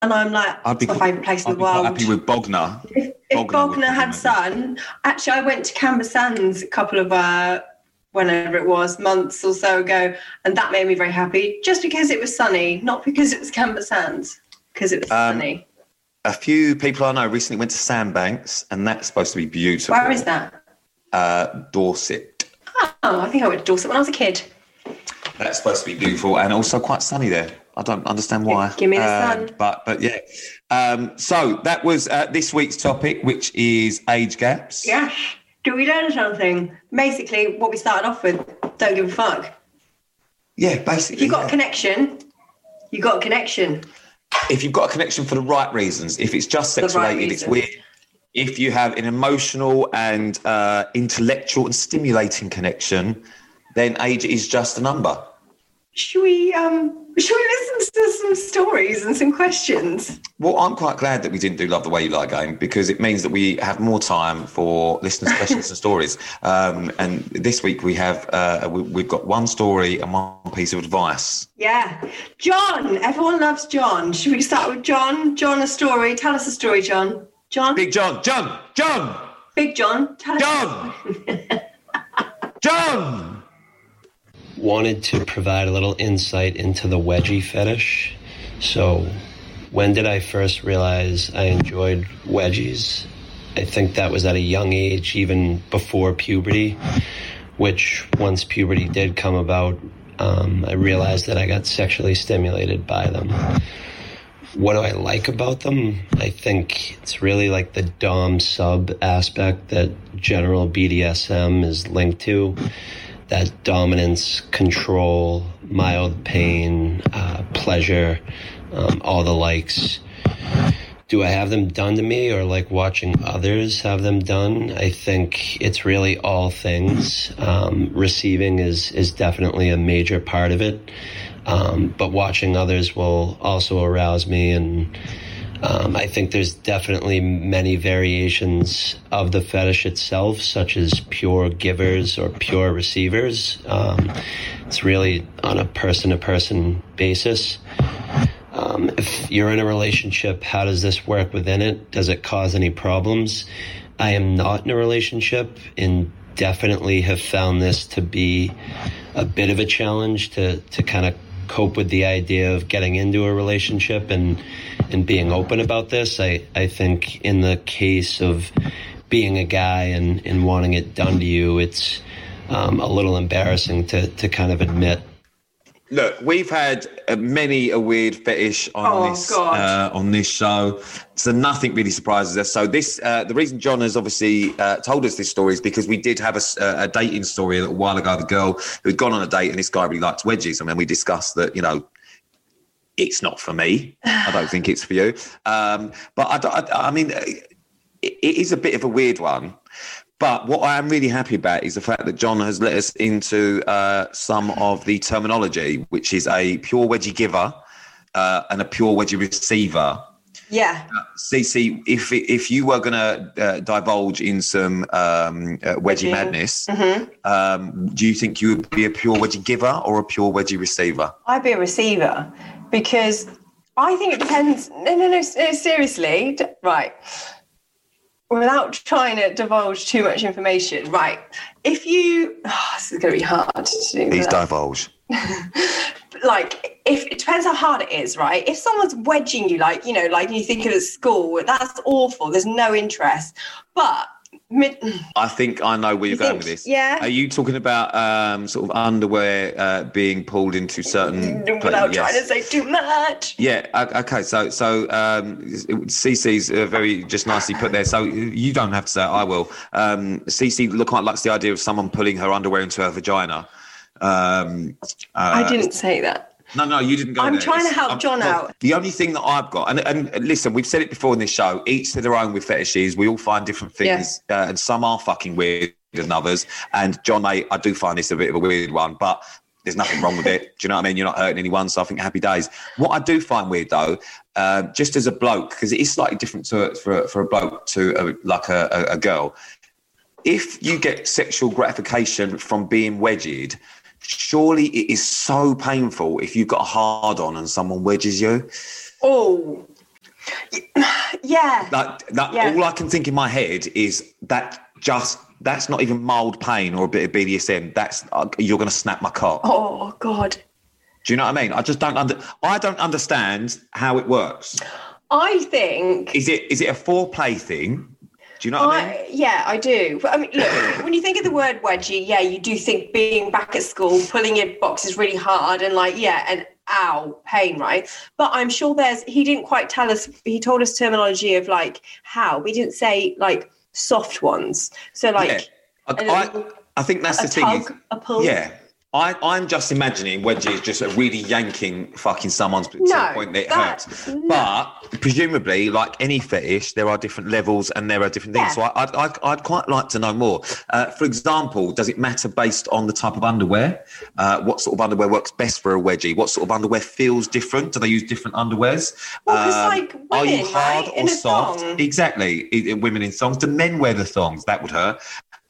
And I'm like, it's my favourite place in the world. I'd be quite happy with Bognor. If Bognor had sun, actually, I went to Camber Sands a couple of, whenever it was, months or so ago, and that made me very happy, just because it was sunny, not because it was Camber Sands, because it was sunny. A few people I know recently went to Sandbanks, and that's supposed to be beautiful. Where is that? Dorset. Oh, I think I went to Dorset when I was a kid. That's supposed to be beautiful and also quite sunny there. I don't understand why. Give me the sun. But yeah. So that was this week's topic, which is age gaps. Yes. Do we learn something? Basically, what we started off with, don't give a fuck. Yeah, basically. If you've got a connection, you've got a connection. If you've got a connection for the right reasons, if it's just sex-related, it's weird. If you have an emotional and intellectual and stimulating connection, then age is just a number. Should we listen to some stories and some questions? Well, I'm quite glad that we didn't do Love the Way You Lie game, because it means that we have more time for listeners' questions and stories. And this week we have we've got one story and one piece of advice. Yeah. John. Everyone loves John. Should we start with John? John, a story. Tell us a story, John. John? Big John. John! Big John. Tell us. John! John! Wanted to provide a little insight into the wedgie fetish. So when did I first realize I enjoyed wedgies? I think that was at a young age, even before puberty, which once puberty did come about, I realized that I got sexually stimulated by them. What do I like about them? I think it's really like the dom-sub aspect that general BDSM is linked to. That dominance, control, mild pain, pleasure, all the likes. Do I have them done to me or like watching others have them done? I think it's really all things. Receiving is definitely a major part of it. But watching others will also arouse me, and I think there's definitely many variations of the fetish itself, such as pure givers or pure receivers. It's really on a person-to-person basis. If you're in a relationship, how does this work within it? Does it cause any problems? I am not in a relationship and definitely have found this to be a bit of a challenge to kind of cope with the idea of getting into a relationship and being open about this. I think in the case of being a guy and wanting it done to you, it's a little embarrassing to kind of admit. Look, we've had many a weird fetish on this show, so nothing really surprises us. So this, the reason John has obviously told us this story is because we did have a dating story a little while ago. The girl who'd gone on a date and this guy really liked wedgies, and then we discussed that, you know, it's not for me. I don't think it's for you. But I mean, it is a bit of a weird one. But what I am really happy about is the fact that John has let us into some of the terminology, which is a pure wedgie giver and a pure wedgie receiver. Yeah. Cece, if you were going to divulge in some wedgie madness, do you think you would be a pure wedgie giver or a pure wedgie receiver? I'd be a receiver, because I think it depends. No, seriously. Right. Without trying to divulge too much information, right? If you, this is going to be hard to do. Please divulge. Like, if it depends how hard it is, right? If someone's wedging you, like, you know, like you think of at school, that's awful. There's no interest. But I think I know where you're going with this. Yeah. Are you talking about sort of underwear being pulled into certain without trying to say too much? Yeah. Okay. So Cece's very just nicely put there. So you don't have to say it, I will. Cece quite likes the idea of someone pulling her underwear into her vagina. I didn't say that. No, you didn't go I'm there. trying to help John out. The only thing that I've got, and listen, we've said it before in this show, each to their own with fetishes. We all find different things, and some are fucking weird than others. And John, mate, I do find this a bit of a weird one, but there's nothing wrong with it. Do you know what I mean? You're not hurting anyone, so I think happy days. What I do find weird, though, just as a bloke, because it is slightly different for a bloke to a girl, if you get sexual gratification from being wedged, surely it is so painful if you've got a hard-on and someone wedges you. Oh, Yeah. All I can think in my head is that's not even mild pain or a bit of BDSM. That's you're going to snap my cock. Oh God. Do you know what I mean? I just don't understand how it works. I think is it a foreplay thing? Do you know what I mean? Yeah, I do. But I mean, look, when you think of the word wedgie, yeah, you do think being back at school, pulling your boxes really hard and and ow, pain, right? But I'm sure he didn't quite tell us, he told us terminology of how, but he didn't say soft ones. So I think that's the thing. A pull. Yeah. I'm just imagining wedgie is just a really yanking fucking someone's to the point that it hurts. No. But presumably, like any fetish, there are different levels and there are different things. Yeah. So I'd quite like to know more. For example, does it matter based on the type of underwear? What sort of underwear works best for a wedgie? What sort of underwear feels different? Do they use different underwears? Well, because women, are you hard or soft? Thong. Exactly. Women in thongs. Do men wear the thongs? That would hurt.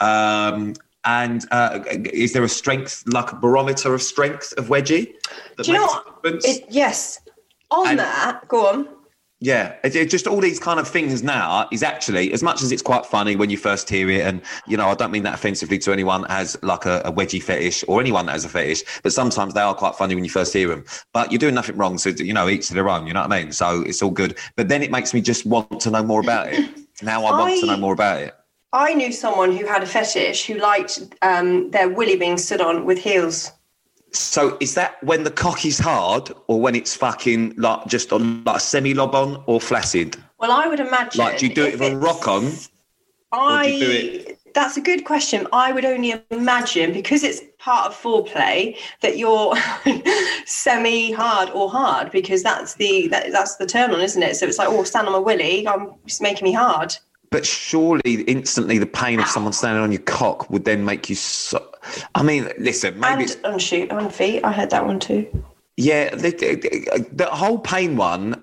And is there a strength, like a barometer of strength of wedgie? Do you know what? Yes. That, go on. Yeah, it's just all these kind of things now is actually, as much as it's quite funny when you first hear it, and, I don't mean that offensively to anyone that has like a wedgie fetish or anyone that has a fetish, but sometimes they are quite funny when you first hear them. But you're doing nothing wrong, so, each to their own, you know what I mean? So it's all good. But then it makes me just want to know more about it. Now I want to know more about it. I knew someone who had a fetish who liked their willy being stood on with heels. So is that when the cock is hard or when it's fucking just on a semi-lob on or flaccid? Well, I would imagine. Do you do it with a rock on? Or do you do it? That's a good question. I would only imagine, because it's part of foreplay, that you're semi-hard or hard, because that's the turn on, isn't it? So it's stand on my willy, it's making me hard. But surely, instantly, the pain of someone standing on your cock would then make you I mean, listen, maybe... And on feet, I heard that one too. Yeah, the whole pain one,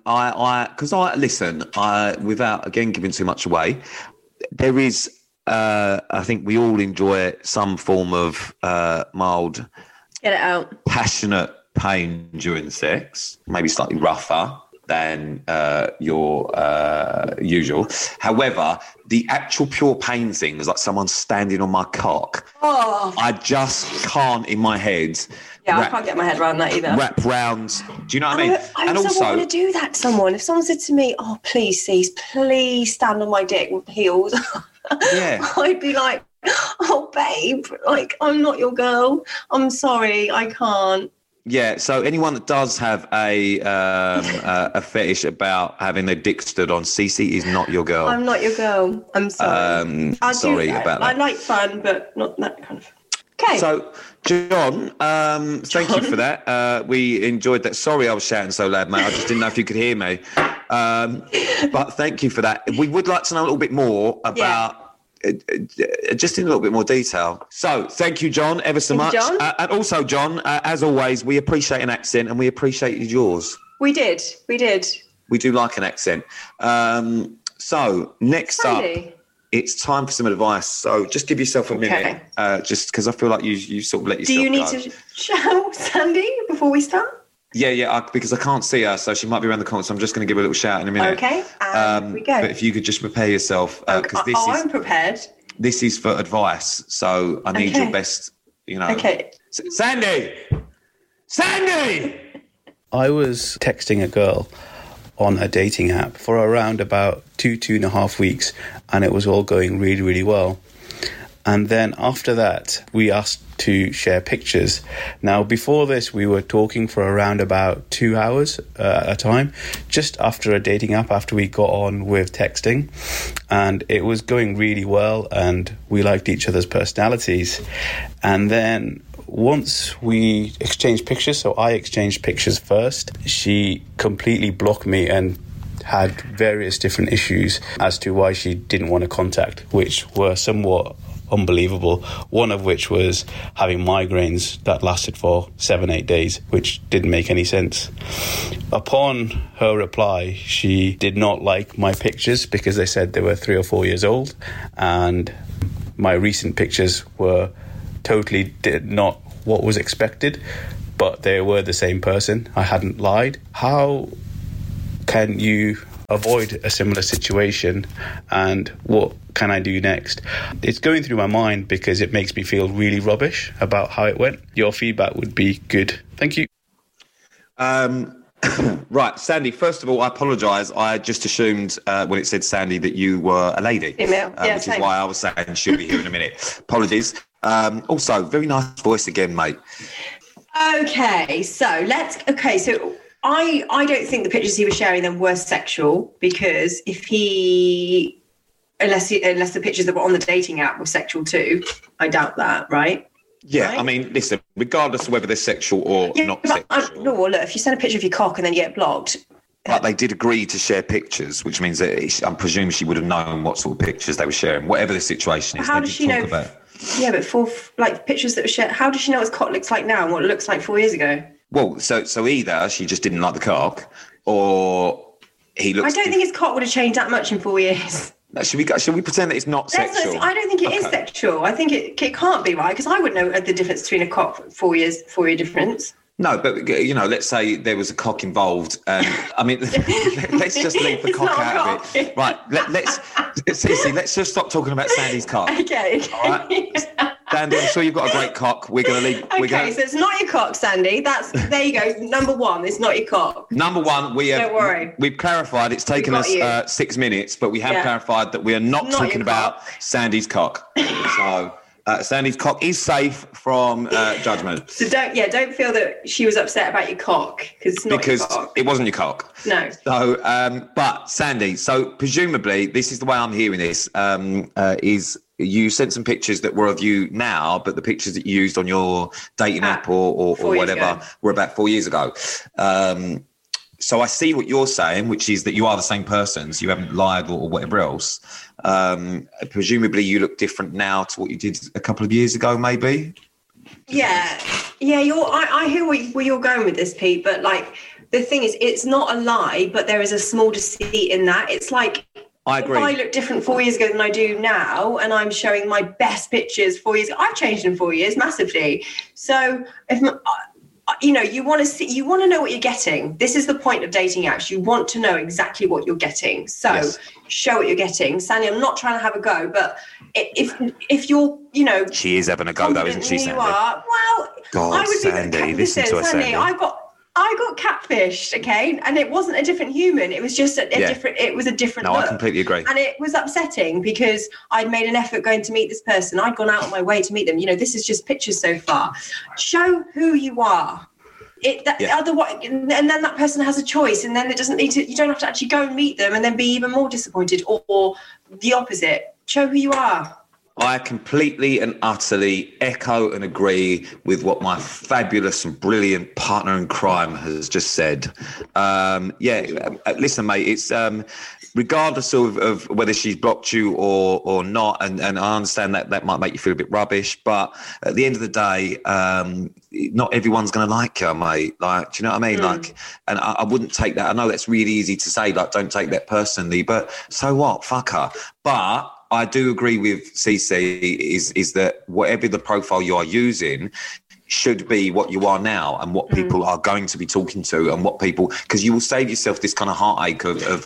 without, again, giving too much away, there is, I think we all enjoy some form of mild... Get it out. Passionate pain during sex, maybe slightly rougher than your usual. However, the actual pure pain thing is like someone standing on my cock. Oh. I just can't in my head. Yeah, I can't get my head around that either. Wrap round. Do you know what I mean? I also want to do that to someone. If someone said to me, "Oh, please stand on my dick with heels," yeah, I'd be like, "Oh, babe, I'm not your girl. I'm sorry, I can't." Yeah, so anyone that does have a fetish about having their dick stood on, Cece is not your girl. I'm not your girl. I'm sorry. Sorry about that. I like fun, but not that kind of... Okay. So, John, thank you for that. We enjoyed that. Sorry I was shouting so loud, mate. I just didn't know if you could hear me. But thank you for that. We would like to know a little bit more about... Yeah. Just in a little bit more detail. So, thank you, John, ever so much. And also, John, as always, we appreciate an accent and we appreciated yours. We did. We do like an accent. So, next up, it's time for some advice. So, just give yourself a minute, just because I feel like you sort of let yourself go. Do you need to shout, Sandy, before we start? Yeah, because I can't see her, so she might be around the corner, so I'm just going to give her a little shout in a minute. Okay, and we go. But if you could just prepare yourself, because I'm prepared. This is for advice, so I need your best, Okay. Sandy! I was texting a girl on a dating app for around about 2.5 weeks, and it was all going really, really well. And then after that, we asked to share pictures. Now, before this, we were talking for around about 2 hours at a time, just after a dating app, after we got on with texting. And it was going really well, and we liked each other's personalities. And then once we exchanged pictures, so I exchanged pictures first, she completely blocked me and had various different issues as to why she didn't want to contact, which were somewhat unbelievable, one of which was having migraines that lasted for 7-8 days, which didn't make any sense. Upon her reply, she did not like my pictures because they said they were 3 or 4 years old, and my recent pictures were totally not what was expected, but they were the same person. I hadn't lied. How can you avoid a similar situation, and what can I do next? It's going through my mind because it makes me feel really rubbish about how it went. Your feedback would be good. Thank you. Right, Sandy, first of all, I apologise. I just assumed when it said Sandy that you were a lady, Female. which is why I was saying she'll be here in a minute. Apologies. Also, very nice voice again, mate. Okay, so I don't think the pictures he was sharing then were sexual, because unless the pictures that were on the dating app were sexual too, I doubt that, right? Yeah, right? I mean, listen, regardless of whether they're sexual or not sexual. No, well, look, if you send a picture of your cock and then you get blocked. But they did agree to share pictures, which means that I'm presuming she would have known what sort of pictures they were sharing, whatever the situation is. How does she know? Yeah, but for pictures that were shared, how does she know what his cock looks like now and what it looks like 4 years ago? Well, so either she just didn't like the cock, or he looks. I don't think his cock would have changed that much in 4 years. Should we pretend that it's not sexual? I don't think it is sexual. I think it can't be, right? Because I would know the difference between a cock, 4 year difference. No, but, let's say there was a cock involved. I mean, let's just leave the cock out of it. Right, let's just stop talking about Sandy's cock. Okay. All right? Sandy, I'm sure you've got a great cock. We're going to leave. Okay, so it's not your cock, Sandy. There you go. Number one, it's not your cock. Number one, don't worry. We've clarified. It's taken us 6 minutes, but we have clarified that we are not talking about Sandy's cock. So Sandy's cock is safe from judgment. So don't feel that she was upset about your cock, because it's not your cock. It wasn't your cock. No. So, but Sandy, so presumably this is the way I'm hearing this, is you sent some pictures that were of you now, but the pictures that you used on your dating app or whatever were about 4 years ago. So I see what you're saying, which is that you are the same person, so you haven't lied or whatever else. Presumably you look different now to what you did a couple of years ago, maybe? Yeah. I hear where you're going with this, Pete, but the thing is, it's not a lie, but there is a small deceit in that. It's like, I agree. If I look different 4 years ago than I do now, and I'm showing my best pictures 4 years ago, I've changed in 4 years massively. So if you want to know what you're getting. This is the point of dating apps. You want to know exactly what you're getting. So show what you're getting. Sandy, I'm not trying to have a go, but if you're, she is having a go though, isn't she, Sandy? You are. Well, God, I would Sandy, listen to her, Sandy. I got catfished, okay, and it wasn't a different human. It was just a different. It was a different. No, look. I completely agree. And it was upsetting because I'd made an effort going to meet this person. I'd gone out of my way to meet them. This is just pictures so far. Show who you are. Otherwise, and then that person has a choice, and then it doesn't need to. You don't have to actually go and meet them and then be even more disappointed, or the opposite. Show who you are. I completely and utterly echo and agree with what my fabulous and brilliant partner in crime has just said. Listen, mate, it's regardless of whether she's blocked you or not, and I understand that might make you feel a bit rubbish, but at the end of the day, not everyone's going to like you, mate. Do you know what I mean? And I wouldn't take that. I know that's really easy to say, don't take that personally, but so what? Fuck her. But I do agree with CC is that whatever the profile you are using should be what you are now and what people are going to be talking to, and what people, because you will save yourself this kind of heartache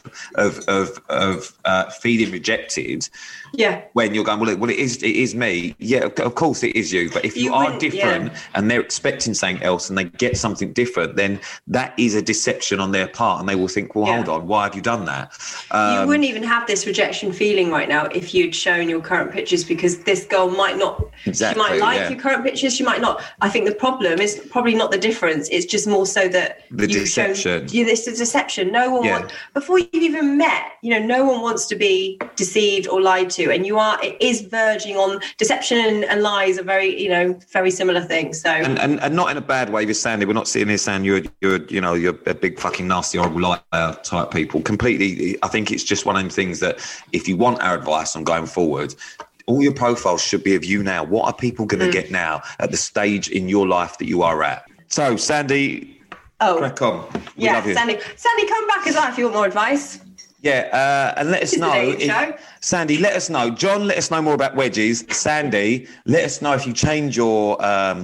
of feeling rejected. Yeah. When you're going, well, it is me. Yeah, of course it is you. But if you are different and they're expecting something else and they get something different, then that is a deception on their part, and they will think, well, hold on, why have you done that? You wouldn't even have this rejection feeling right now if you'd shown your current pictures, because this girl might not. Exactly, she might like your current pictures. She might not. I think the problem is probably not the difference. It's just more so that the deception. It's a deception. No one wants, before you've even met, no one wants to be deceived or lied to. And it is verging on deception and lies are very, very similar things. So and not in a bad way with Sandy. We're not sitting here saying you're a big fucking nasty, horrible liar type people. Completely. I think it's just one of them things that if you want our advice on going forward, all your profiles should be of you now. What are people going to get now at the stage in your life that you are at? So, Sandy, crack on. We love you. Sandy, come back as well if you want more advice. Yeah, and let us know. Sandy, let us know. John, let us know more about wedges. Sandy, let us know if you change your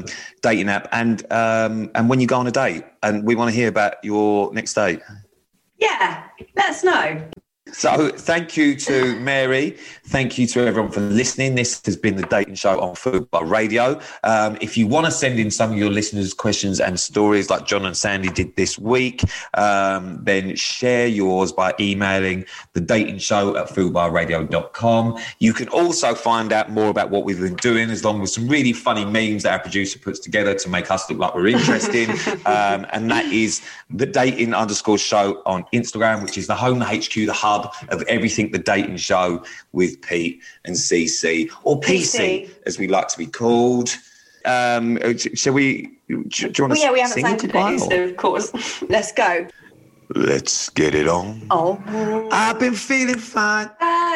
dating app and when you go on a date. And we want to hear about your next date. Yeah, let us know. So thank you to Mary. Thank you to everyone for listening. This has been the Dating Show on Fubar Radio. If you want to send in some of your listeners' questions and stories like John and Sandy did this week, then share yours by emailing thedatingshow@fubarradio.com. You can also find out more about what we've been doing, as long as some really funny memes that our producer puts together to make us look like we're interesting. And that is the dating_show on Instagram, which is the home, the HQ, the hub of everything The Dating Show with Pete and CC, or PC, as we like to be called. Shall we? Do you want to we haven't sang today, so of course. Let's go. Let's get it on. Oh, I've been feeling fine,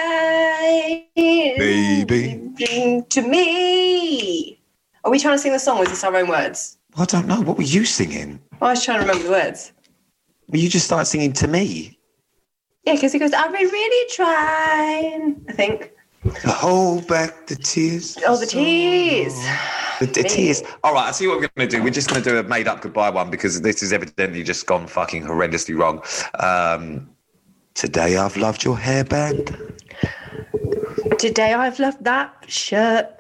baby. To me. Are we trying to sing the song, or is this our own words? I don't know. What were you singing? I was trying to remember the words. Well, you just started singing To Me. Yeah, because he goes, I've been really trying, I think. Hold back the tears. Oh, the tears. The tears. All right, I see what we're going to do. We're just going to do a made-up goodbye one, because this is evidently just gone fucking horrendously wrong. Today I've loved your hairband. Today I've loved that shirt.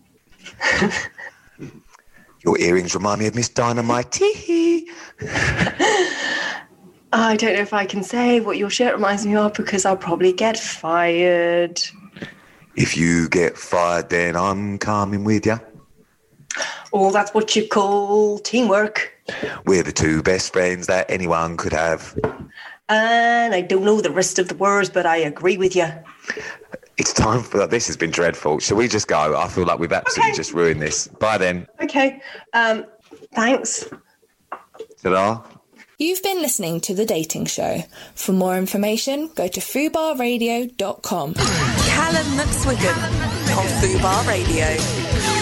Your earrings remind me of Miss Dynamite. I don't know if I can say what your shirt reminds me of, because I'll probably get fired. If you get fired, then I'm coming with you. Oh, that's what you call teamwork. We're the two best friends that anyone could have. And I don't know the rest of the words, but I agree with you. It's time for... This has been dreadful. Shall we just go? I feel like we've absolutely just ruined this. Bye then. Okay. Thanks. Ta-da. You've been listening to The Dating Show. For more information, go to fubarradio.com. Callum McSwiggan on Fubar Radio.